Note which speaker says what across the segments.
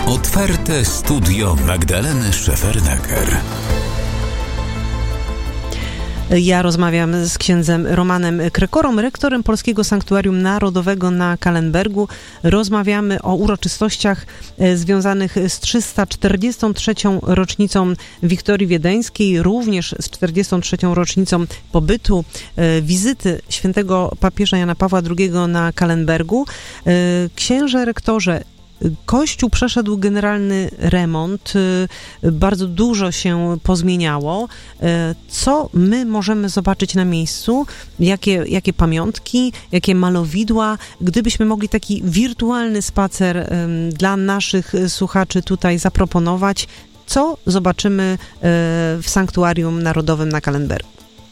Speaker 1: Otwarte studio Magdaleny Szefernaker.
Speaker 2: Ja rozmawiam z księdzem Romanem Krekorą, rektorem Polskiego Sanktuarium Narodowego na Kallenbergu. Rozmawiamy o uroczystościach związanych z 343. rocznicą Wiktorii Wiedeńskiej, również z 43. rocznicą pobytu, wizyty świętego papieża Jana Pawła II na Kallenbergu. Księże rektorze, Kościół przeszedł generalny remont, bardzo dużo się pozmieniało. Co my możemy zobaczyć na miejscu? Jakie pamiątki, jakie malowidła? Gdybyśmy mogli taki wirtualny spacer dla naszych słuchaczy tutaj zaproponować, co zobaczymy w Sanktuarium Narodowym na Kallenbergu?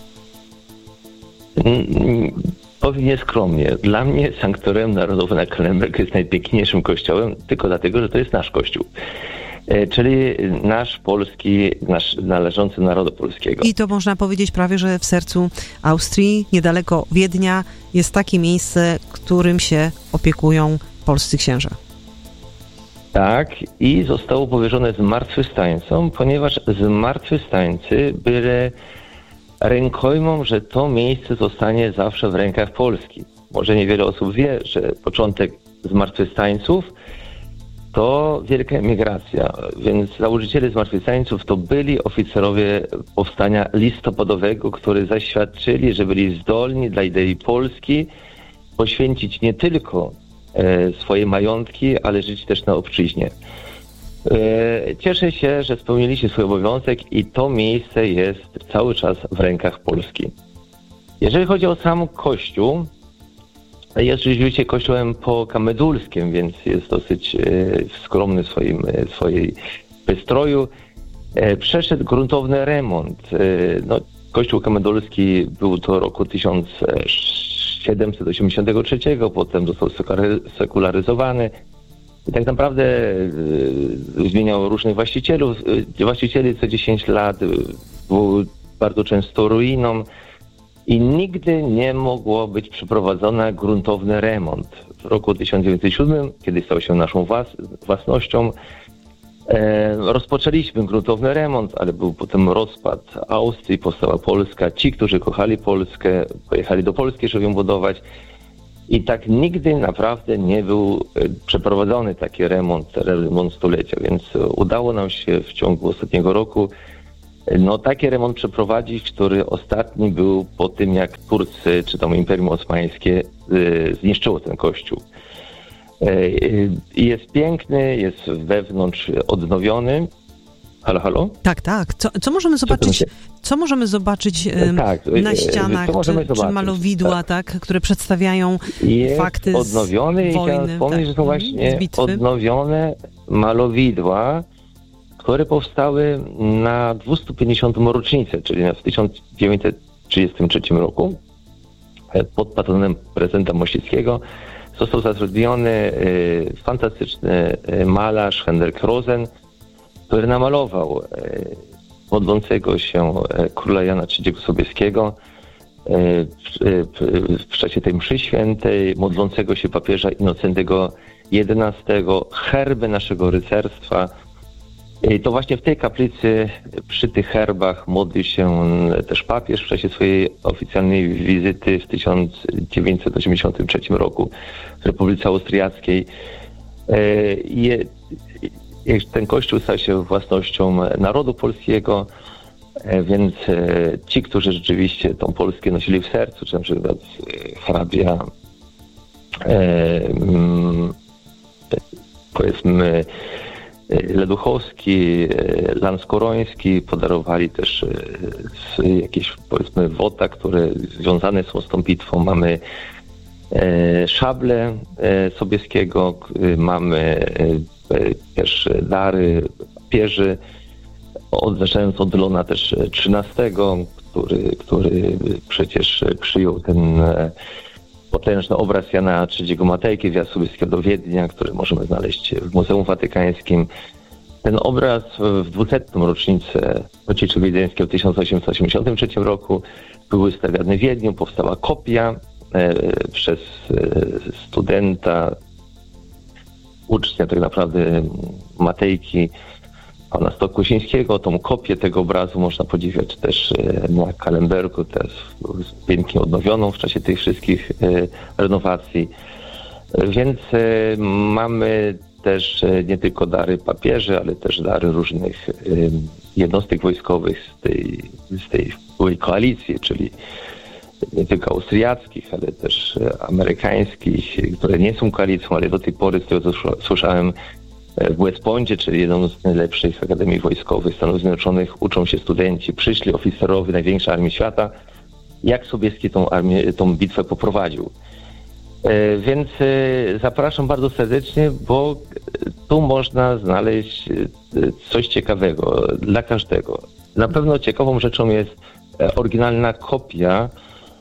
Speaker 3: Powiem nieskromnie, dla mnie Sanktuarium Narodowe na Kallenbergu jest najpiękniejszym kościołem, tylko dlatego, że to jest nasz kościół. Czyli nasz polski, należący narodu polskiego.
Speaker 2: I to można powiedzieć prawie, że w sercu Austrii, niedaleko Wiednia, jest takie miejsce, którym się opiekują polscy księża.
Speaker 3: Tak, i zostało powierzone zmartwychwstańcom, ponieważ zmartwychwstańcy byli rękojmą, że to miejsce zostanie zawsze w rękach Polski. Może niewiele osób wie, że początek zmartwychwstańców to wielka emigracja, więc założyciele zmartwychwstańców to byli oficerowie powstania listopadowego, którzy zaświadczyli, że byli zdolni dla idei Polski poświęcić nie tylko swoje majątki, ale żyć też na obczyźnie. Cieszę się, że spełniliście swój obowiązek i to miejsce jest cały czas w rękach Polski. Jeżeli chodzi o sam kościół, jest rzeczywiście kościołem pokamedulskim, więc jest dosyć skromny w swojej wystroju. Przeszedł gruntowny remont. Kościół kamedulski był do roku 1783, potem został sekularyzowany. I tak naprawdę zmieniał różnych właścicieli co 10 lat, był bardzo często ruiną i nigdy nie mogło być przeprowadzony gruntowny remont. W roku 1907, kiedy stał się naszą własnością, rozpoczęliśmy gruntowny remont, ale był potem rozpad Austrii, powstała Polska. Ci, którzy kochali Polskę, pojechali do Polski, żeby ją budować. I tak nigdy naprawdę nie był przeprowadzony taki remont stulecia, więc udało nam się w ciągu ostatniego roku taki remont przeprowadzić, który ostatni był po tym, jak Turcy czy tam Imperium Osmańskie zniszczyło ten kościół. Jest piękny, jest wewnątrz odnowiony. Halo?
Speaker 2: Tak. Co możemy zobaczyć? Co możemy zobaczyć na ścianach, czy malowidła, które przedstawiają fakty
Speaker 3: odnowiony
Speaker 2: z wojny?
Speaker 3: I chciałem wspomnieć, że są właśnie odnowione malowidła, które powstały na 250. rocznicę, czyli w 1933 roku pod patronem prezydenta Mościckiego został zatrudniony fantastyczny malarz Henryk Rosen, który namalował modlącego się króla Jana III Sobieskiego w czasie tej mszy świętej, modlącego się papieża Innocentego XI, herby naszego rycerstwa. I to właśnie w tej kaplicy, przy tych herbach modlił się też papież w czasie swojej oficjalnej wizyty w 1983 roku w Republice Austriackiej. Ten kościół stał się własnością narodu polskiego, więc ci, którzy rzeczywiście tą Polskę nosili w sercu, czy na przykład hrabia, powiedzmy Leduchowski, Lanskoroński, podarowali też jakieś, powiedzmy, wota, które związane są z tą bitwą. Mamy szable Sobieskiego, mamy też dary papieży, zaczynając od Leona też XIII, który przecież przyjął ten potężny obraz Jana III Matejki, wjazd Sobieskiego do Wiednia, który możemy znaleźć w Muzeum Watykańskim. Ten obraz w 200. rocznicę Ojczyzny Wiedeńskiej w 1883 roku był wystawiany w Wiedniu, powstała kopia przez studenta ucznia tak naprawdę Matejki pana Stokosińskiego. Tą kopię tego obrazu można podziwiać też na Kallenbergu, też pięknie odnowioną w czasie tych wszystkich renowacji. Więc mamy też nie tylko dary papieży, ale też dary różnych jednostek wojskowych z tej byłej koalicji, czyli nie tylko austriackich, ale też amerykańskich, które nie są koalicją, ale do tej pory, z tego co słyszałem, w West Pointie, czyli jedną z najlepszych akademii wojskowych Stanów Zjednoczonych, uczą się studenci, przyszli oficerowie największej armii świata, jak Sobieski tą bitwę poprowadził. Więc zapraszam bardzo serdecznie, bo tu można znaleźć coś ciekawego dla każdego. Na pewno ciekawą rzeczą jest oryginalna kopia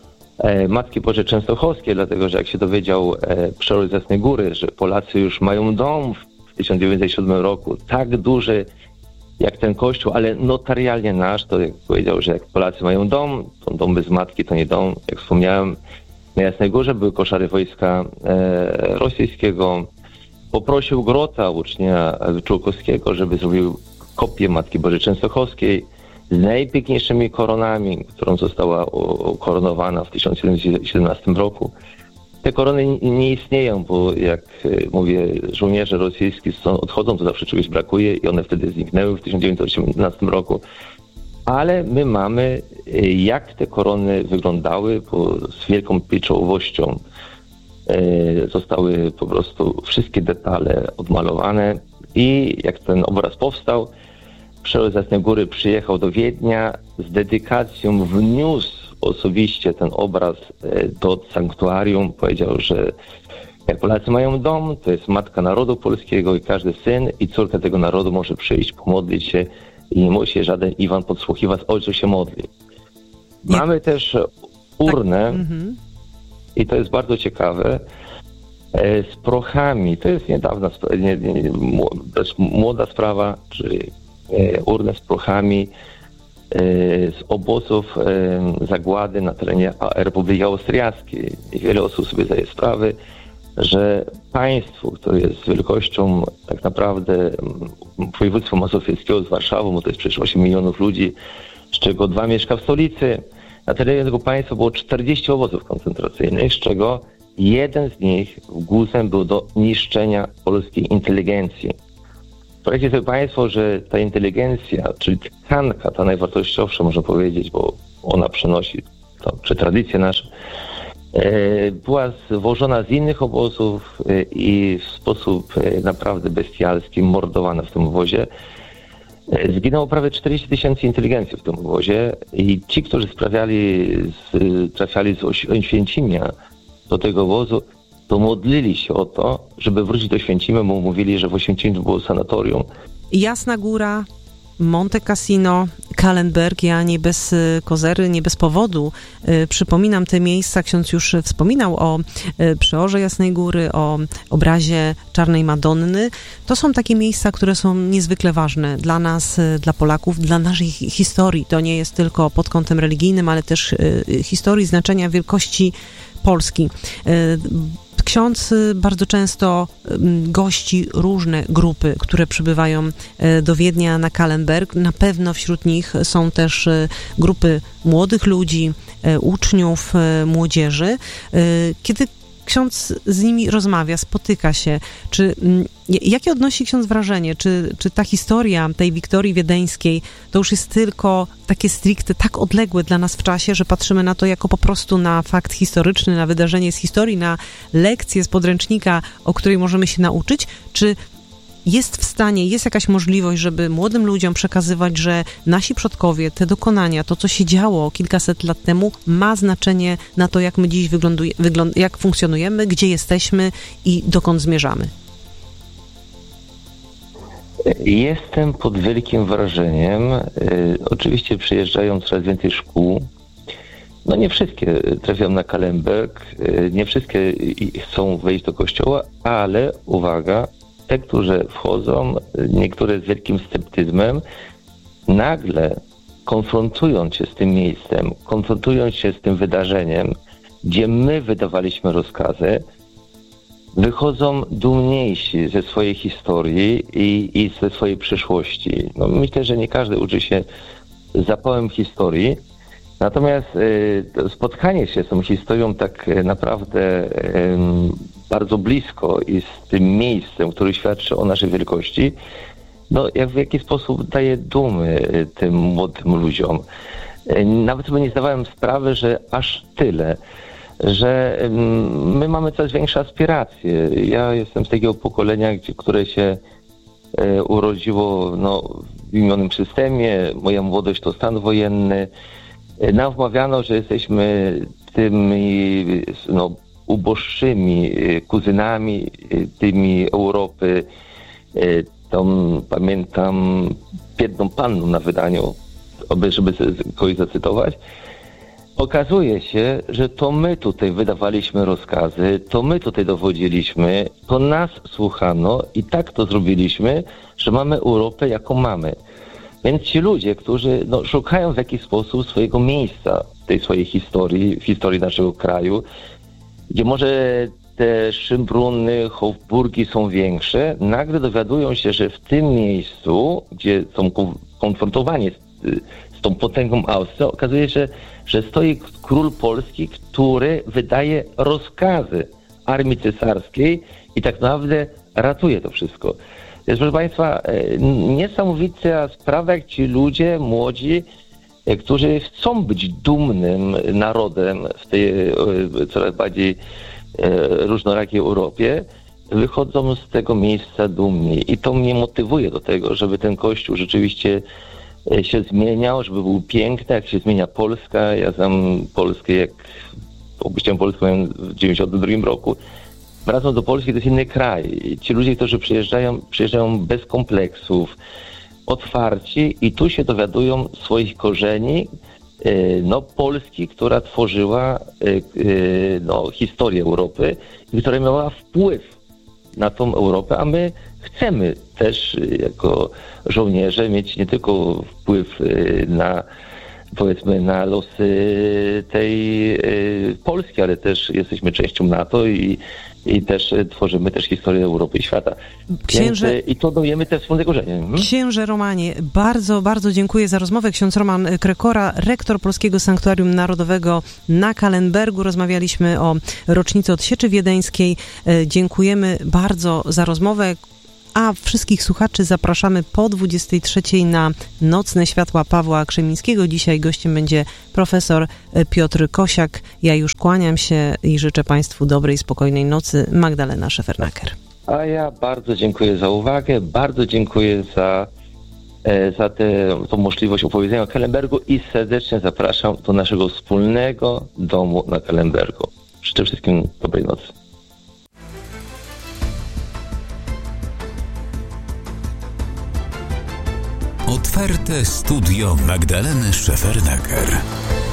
Speaker 3: Matki Bożej Częstochowskiej, dlatego że jak się dowiedział przeorek z Jasnej Góry, że Polacy już mają dom w 1907 roku, tak duży jak ten kościół, ale notarialnie nasz, to jak powiedział, że jak Polacy mają dom, to dom bez matki to nie dom. Jak wspomniałem, na Jasnej Górze były koszary wojska rosyjskiego. Poprosił Grota, ucznia Czułkowskiego, żeby zrobił kopię Matki Bożej Częstochowskiej z najpiękniejszymi koronami, którą została ukoronowana w 1717 roku. Te korony nie istnieją, bo jak mówię, żołnierze rosyjscy odchodzą, to zawsze czegoś brakuje i one wtedy zniknęły w 1918 roku. Ale my mamy, jak te korony wyglądały, bo z wielką pieczołowością zostały po prostu wszystkie detale odmalowane i jak ten obraz powstał, przeorek z Jasnej Góry przyjechał do Wiednia, z dedykacją wniósł osobiście ten obraz do sanktuarium. Powiedział, że jak Polacy mają dom, to jest matka narodu polskiego i każdy syn i córka tego narodu może przyjść, pomodlić się i nie musi żaden Iwan podsłuchiwać, ojcu się modli. Mamy też urnę i to jest bardzo ciekawe, z prochami. To jest niedawna, młoda sprawa, czyli urnę z prochami z obozów zagłady na terenie Republiki Austriackiej. I wiele osób sobie zdaje sprawę, że państwo, które jest z wielkością tak naprawdę województwa mazowieckiego z Warszawą, bo to jest przecież 8 milionów ludzi, z czego 2 mieszka w stolicy. Na terenie tego państwa było 40 obozów koncentracyjnych, z czego jeden z nich głosem był do niszczenia polskiej inteligencji. Powiedzcie sobie Państwo, że ta inteligencja, czyli tkanka, ta najwartościowsza, można powiedzieć, bo ona przenosi czy tradycję naszą, była zwożona z innych obozów i w sposób naprawdę bestialski mordowana w tym obozie. Zginęło prawie 40 000 inteligencji w tym obozie i ci, którzy trafiali z Oświęcimia do tego obozu, to modlili się o to, żeby wrócić do Oświęcimia, bo mówili, że w Oświęcimiu było sanatorium.
Speaker 2: Jasna Góra, Monte Cassino, Kallenberg, ja nie bez kozery, nie bez powodu przypominam te miejsca. Ksiądz już wspominał o przeorze Jasnej Góry, o obrazie Czarnej Madonny. To są takie miejsca, które są niezwykle ważne dla nas, dla Polaków, dla naszej historii. To nie jest tylko pod kątem religijnym, ale też historii, znaczenia wielkości Polski. Ksiądz bardzo często gości różne grupy, które przybywają do Wiednia na Kallenberg. Na pewno wśród nich są też grupy młodych ludzi, uczniów, młodzieży. Kiedy ksiądz z nimi rozmawia, spotyka się, jakie odnosi ksiądz wrażenie? Czy ta historia tej Wiktorii Wiedeńskiej to już jest tylko takie stricte tak odległe dla nas w czasie, że patrzymy na to jako po prostu na fakt historyczny, na wydarzenie z historii, na lekcję z podręcznika, o której możemy się nauczyć? Czy jest jakaś możliwość, żeby młodym ludziom przekazywać, że nasi przodkowie, te dokonania, to co się działo kilkaset lat temu, ma znaczenie na to, jak my dziś jak funkcjonujemy, gdzie jesteśmy i dokąd zmierzamy?
Speaker 3: Jestem pod wielkim wrażeniem. Oczywiście przyjeżdżają coraz więcej szkół. No nie wszystkie trafiają na Kallenberg, nie wszystkie chcą wejść do kościoła, ale uwaga, te, którzy wchodzą, niektóre z wielkim sceptyzmem, nagle konfrontując się z tym miejscem, konfrontując się z tym wydarzeniem, gdzie my wydawaliśmy rozkazy, wychodzą dumniejsi ze swojej historii i ze swojej przyszłości. No, myślę, że nie każdy uczy się zapałem historii, natomiast spotkanie się z tą historią tak naprawdę bardzo blisko i z tym miejscem, który świadczy o naszej wielkości, no jak w jakiś sposób daje dumy tym młodym ludziom. Nawet sobie nie zdawałem sprawy, że aż tyle, że my mamy coraz większe aspiracje. Ja jestem z takiego pokolenia, które się urodziło w minionym systemie. Moja młodość to stan wojenny. Nam wmawiano, że jesteśmy tymi uboższymi kuzynami tymi Europy. Pamiętam biedną panną na wydaniu, żeby kogoś zacytować. Okazuje się, że to my tutaj wydawaliśmy rozkazy, to my tutaj dowodziliśmy, to nas słuchano i tak to zrobiliśmy, że mamy Europę, jaką mamy. Więc ci ludzie, którzy szukają w jakiś sposób swojego miejsca w tej swojej historii, w historii naszego kraju, gdzie może te Szymbruny, Hofburgi są większe, nagle dowiadują się, że w tym miejscu, gdzie są konfrontowani z tą potęgą Austrii, okazuje się, że stoi król polski, który wydaje rozkazy armii cesarskiej i tak naprawdę ratuje to wszystko. Więc, proszę Państwa, niesamowita sprawa, jak ci ludzie młodzi, którzy chcą być dumnym narodem w tej coraz bardziej różnorakiej Europie, wychodzą z tego miejsca dumni. I to mnie motywuje do tego, żeby ten Kościół rzeczywiście się zmieniał, żeby był piękny, jak się zmienia Polska. Ja znam Polskę, jak opuściłem Polskę w 1992 roku. Wracam do Polski, to jest inny kraj. Ci ludzie, którzy przyjeżdżają bez kompleksów, otwarci i tu się dowiadują swoich korzeni, Polski, która tworzyła historię Europy i która miała wpływ na tą Europę, a my chcemy też jako żołnierze mieć nie tylko wpływ na losy tej Polski, ale też jesteśmy częścią NATO i też tworzymy też historię Europy i świata. I to dajemy te wspólne korzenie.
Speaker 2: Księże Romanie, bardzo, bardzo dziękuję za rozmowę. Ksiądz Roman Krekora, rektor Polskiego Sanktuarium Narodowego na Kallenbergu. Rozmawialiśmy o rocznicy odsieczy wiedeńskiej. Dziękujemy bardzo za rozmowę. A wszystkich słuchaczy zapraszamy po 23:00 na Nocne Światła Pawła Krzemińskiego. Dzisiaj gościem będzie profesor Piotr Kosiak. Ja już kłaniam się i życzę Państwu dobrej, spokojnej nocy. Magdalena Szefernaker.
Speaker 3: A ja bardzo dziękuję za uwagę, bardzo dziękuję za tą możliwość opowiedzenia o Kallenbergu i serdecznie zapraszam do naszego wspólnego domu na Kallenbergu. Życzę wszystkim dobrej nocy.
Speaker 1: Otwarte studio Magdaleny Szefernaker.